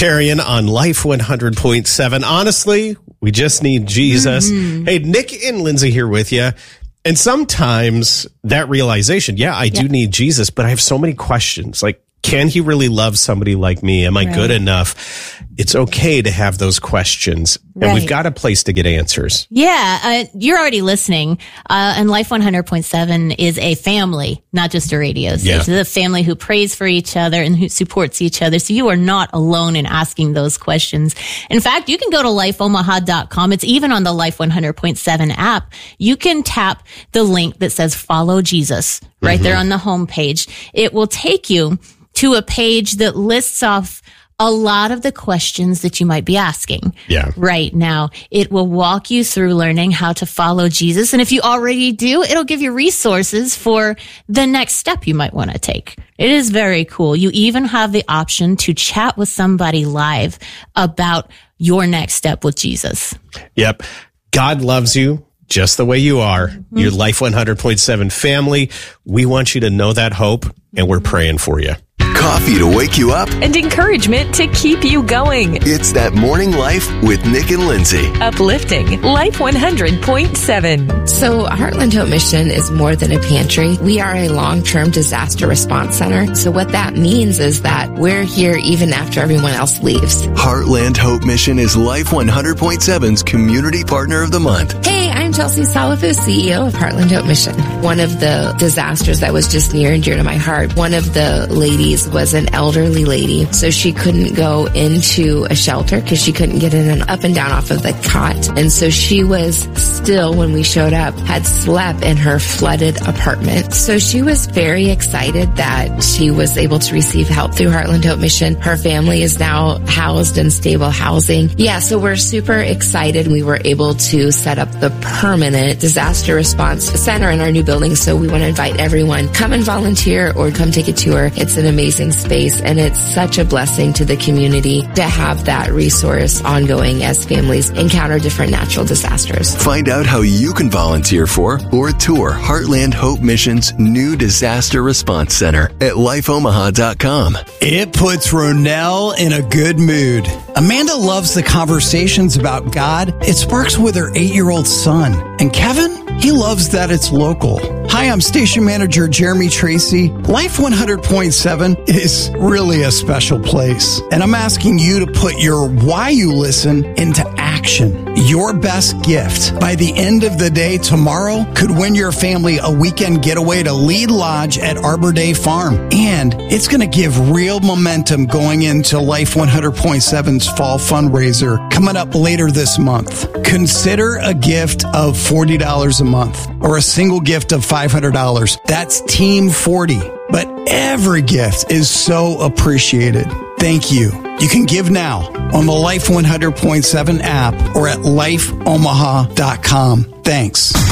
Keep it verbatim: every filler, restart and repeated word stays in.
Tarian on Life one hundred point seven. Honestly, we just need Jesus. Mm-hmm. Hey, Nick and Lindsay here with you. And sometimes that realization, yeah, I do yep. need Jesus, but I have so many questions. Like, can he really love somebody like me? Am I right. good enough? It's okay to have those questions. And right. we've got a place to get answers. Yeah, uh, you're already listening. Uh, and Life one hundred point seven is a family, not just a radio station. Yeah. It's a family who prays for each other and who supports each other. So you are not alone in asking those questions. In fact, you can go to life omaha dot com. It's even on the Life one hundred point seven app. You can tap the link that says Follow Jesus right mm-hmm. there on the homepage. It will take you to a page that lists off a lot of the questions that you might be asking yeah. right now. It will walk you through learning how to follow Jesus. And if you already do, it'll give you resources for the next step you might want to take. It is very cool. You even have the option to chat with somebody live about your next step with Jesus. Yep. God loves you just the way you are. Mm-hmm. Your Life one hundred point seven family. We want you to know that hope, and we're praying for you. Coffee to wake you up and encouragement to keep you going. It's That Morning Life with Nick and Lindsay. Uplifting Life one hundred point seven. So Heartland Hope Mission is more than a pantry. We are a long-term disaster response center. So what that means is that we're here even after everyone else leaves. Heartland Hope Mission is Life one hundred point seven's Community Partner of the Month. Hey, I'm Chelsea Salafu, C E O of Heartland Hope Mission. One of the disasters that was just near and dear to my heart, one of the ladies was an elderly lady, so she couldn't go into a shelter because she couldn't get in and up and down off of the cot. And so she was still, when we showed up, had slept in her flooded apartment. So she was very excited that she was able to receive help through Heartland Hope Mission. Her family is now housed in stable housing. Yeah, so we're super excited. We were able to set up the permanent disaster response center in our new building. So we want to invite everyone, come and volunteer or come take a tour. It's an amazing space, and it's such a blessing to the community to have that resource ongoing as families encounter different natural disasters. Find out how you can volunteer for or tour Heartland Hope Mission's new Disaster Response Center at life omaha dot com. It puts Ronell in a good mood. Amanda loves the conversations about God it sparks with her eight-year-old son. And Kevin, he loves that it's local. Hi, I'm station manager Jeremy Tracy. Life one hundred point seven is really a special place. And I'm asking you to put your why you listen into action. Your best gift by the end of the day tomorrow could win your family a weekend getaway to Lead Lodge at Arbor Day Farm. And it's going to give real momentum going into Life one hundred point seven's fall fundraiser coming up later this month. Consider a gift of forty dollars a month or a single gift of five hundred dollars. That's Team forty. But every gift is so appreciated. Thank you. You can give now on the Life one hundred point seven app or at life omaha dot com. Thanks.